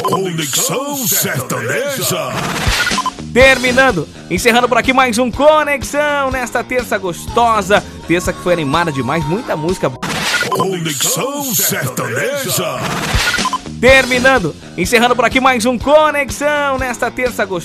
Conexão Sertaneja. Terminando, encerrando por aqui mais um Conexão nesta terça gostosa, terça que foi animada demais, muita música. Conexão Sertaneja. Terminando, encerrando por aqui mais um Conexão nesta terça gostosa.